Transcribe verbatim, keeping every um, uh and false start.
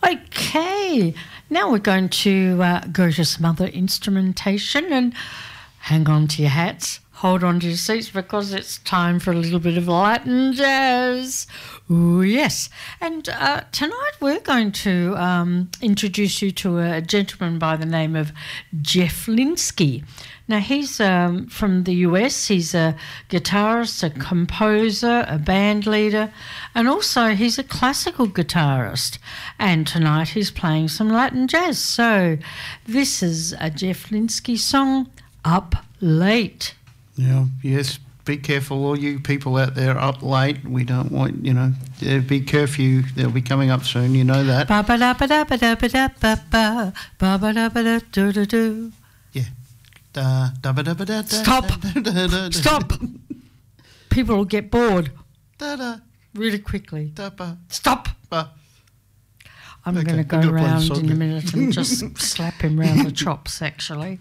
Okay, now we're going to uh, go to some other instrumentation, and hang on to your hats, hold on to your seats, because it's time for a little bit of Latin jazz. Ooh, yes. And uh, tonight we're going to um, introduce you to a gentleman by the name of Jeff Linsky. Now, he's um, from the U S. He's a guitarist, a composer, a band leader, and also he's a classical guitarist. And tonight he's playing some Latin jazz. So this is a Jeff Linsky song, Up Late. Yeah, yes, be careful, all you people out there up late. We don't want, you know, there'll be curfew. They'll be coming up soon, you know that. Ba-ba-da-ba-da-ba-da-ba-da-ba-ba, ba-ba-da-ba-da-do-do-do. Yeah. Da, da, ba, da, ba, da, da, Stop. da, da, da, da, da. Stop. People will get bored Da, da, really quickly. da, ba, Stop. ba. I'm Okay, going to go I'm gonna play the around song in a then. minute and just slap him round the chops, actually.